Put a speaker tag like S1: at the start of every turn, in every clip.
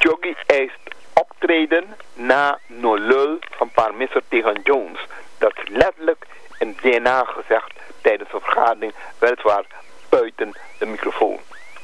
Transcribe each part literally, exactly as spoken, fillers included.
S1: Jogi eist optreden na nul van Parmisser tegen Jones. Dat is letterlijk in D N A gezegd tijdens de vergadering, weliswaar buiten de microfoon.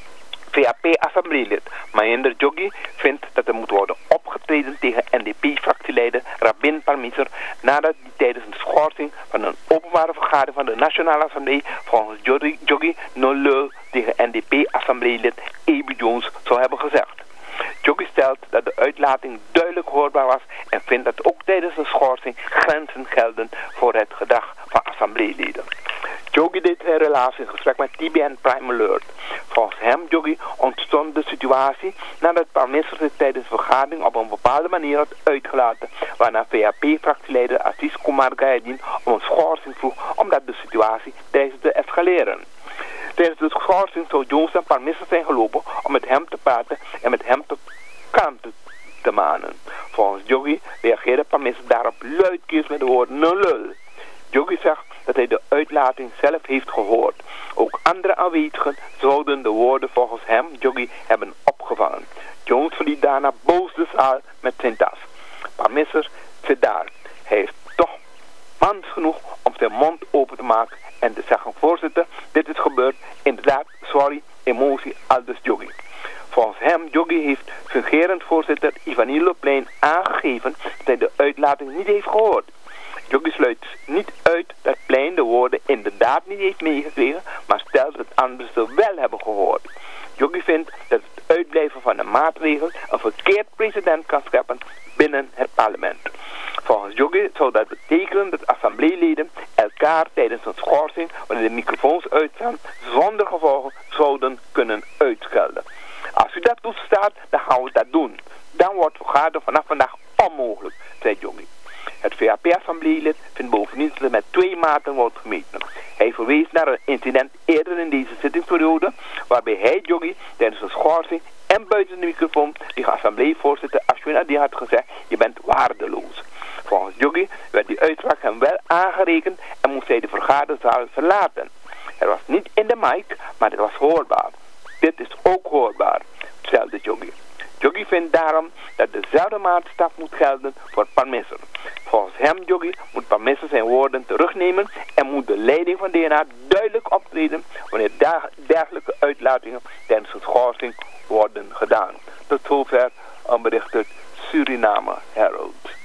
S1: V A P-assembleelid Mahinder Jogi vindt dat er moet worden opgetreden tegen N D P-fractieleider Rabin Parmisser nadat hij tijdens een schorsing van een openbare vergadering van de Nationale Assemblée volgens Jogi nul tegen N D P-assembleelid Ebi Jones zou hebben gezegd. Jogi stelt dat de uitlating duidelijk hoorbaar was en vindt dat ook tijdens de schorsing grenzen gelden voor het gedrag van assembleeleden. Jogi deed zijn relatie in gesprek met T B N Prime Alert. Volgens hem, Jogi, ontstond de situatie nadat Parmisser zich tijdens de vergadering op een bepaalde manier had uitgelaten, waarna V A P-fractieleider Aziz Kumar Gayadin om een schorsing vroeg omdat de situatie dreigde te escaleren. Tijdens de schorsing zou Jones en Parmisser zijn gelopen om met hem te praten en met hem tot kalmte te manen. Volgens Jogi reageerde Parmisser daarop luidkeels met de woorden nul. Jogi zegt dat hij de uitlating zelf heeft gehoord. Ook andere aanwezigen zouden de woorden volgens hem, Jogi, hebben opgevangen. Jones verliet daarna boos de zaal met zijn tas. Parmisser zit daar. Hij heeft toch mans genoeg om zijn mond open te maken en te zeggen: voorzitter, dit is gebeurd. Inderdaad, sorry, emotie, aldus Jogi. Volgens hem, Jogi, heeft fungerend voorzitter Ivanilo Plein aangegeven dat hij de uitlating niet heeft gehoord. Jogi sluit niet uit dat Plein de woorden inderdaad niet heeft meegekregen, maar stelt dat anderen ze wel hebben gehoord. Jogi vindt dat het uitblijven van een maatregel een verkeerd precedent kan scheppen binnen het parlement. Volgens Jogi zou dat betekenen dat assembleeleden elkaar tijdens een schorsing, wanneer de microfoons uitstaan, zonder gevolgen zouden kunnen uitschelden. Als u dat toestaat, dan gaan we dat doen. Dan wordt vergaderen vanaf vandaag onmogelijk, zei Jogi. Het V A P-assembleelid vindt bovendien dat er met twee maten wordt gemeten. Hij verwees naar een incident eerder in deze zittingsperiode, waarbij hij, Jogi, tijdens een schorsing en buiten de microfoon tegen assembleevoorzitter Ashwin Adi had gezegd: je bent waardeloos. Volgens Jogi werd die uitspraak hem wel aangerekend en moest hij de vergaderzaal verlaten. Het was niet in de mic, maar het was hoorbaar. Dit is ook hoorbaar, stelde Jogi. Jogi vindt daarom dat dezelfde maatstaf moet gelden voor Parmisser. Volgens hem, Jogi, moet Parmisser zijn woorden terugnemen en moet de leiding van D N A duidelijk optreden wanneer dergelijke uitlatingen tijdens een schorsing worden gedaan. Tot zover een bericht uit Suriname Herald.